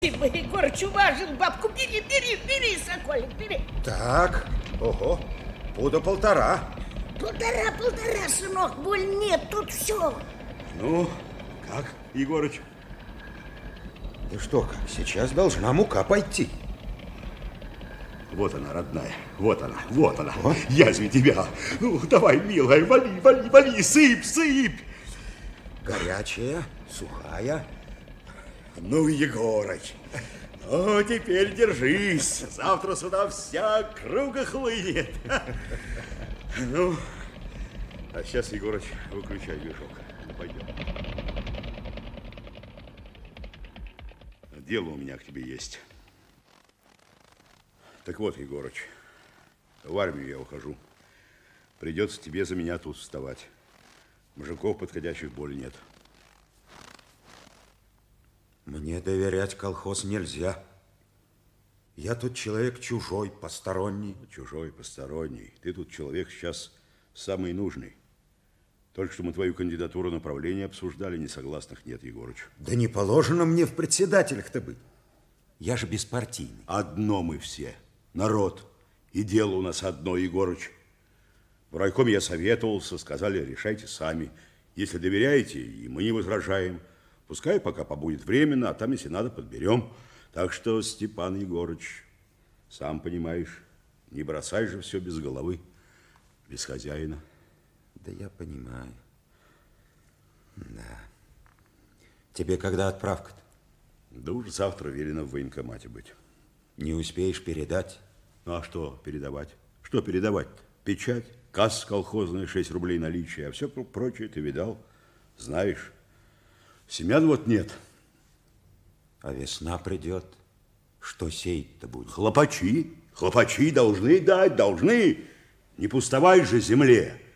Ты бы, Егорыч, уважил бабку. Бери, бери, бери, Соколик, бери. Так, ого, пуда полтора. Полтора, сынок, боль нет, тут все. Ну, как, Егорыч? Да что, как, сейчас должна мука пойти. Вот она, родная, вот она, вот она. Вот? Язви тебя. Ну, давай, милая, вали, вали, вали, сыпь, сыпь. Горячая, сухая. Ну, Егорыч, ну, теперь держись. Завтра сюда вся круга хлынет. Ну, а сейчас, Егорыч, выключай движок. Ну, пойдем. Дело у меня к тебе есть. Так вот, Егорыч, в армию я ухожу. Придется тебе за меня тут вставать. Мужиков подходящих более нет. Мне доверять колхоз нельзя. Я тут человек чужой, посторонний. Чужой, посторонний. Ты тут человек сейчас самый нужный. Только что мы твою кандидатуру на правление обсуждали, несогласных нет, Егорыч. Да не положено мне в председателях-то быть. Я же беспартийный. Одно мы все. Народ. И дело у нас одно, Егорыч. В райкоме я советовался, сказали, решайте сами. Если доверяете, и мы не возражаем. Пускай пока побудет временно, а там, если надо, подберем. Так что, Степан Егорыч, сам понимаешь, не бросай же все без головы, без хозяина. Да я понимаю. Да. Тебе когда отправка-то? Да уж завтра велено в военкомате быть. Не успеешь передать? Ну, а что передавать? Что передавать-то? Печать, касса колхозная, 6 рублей наличия, а все прочее ты видал, знаешь. Семян вот нет. А весна придет. Что сеять-то будет? Хлопачи должны дать, должны. Не пустовать же земле.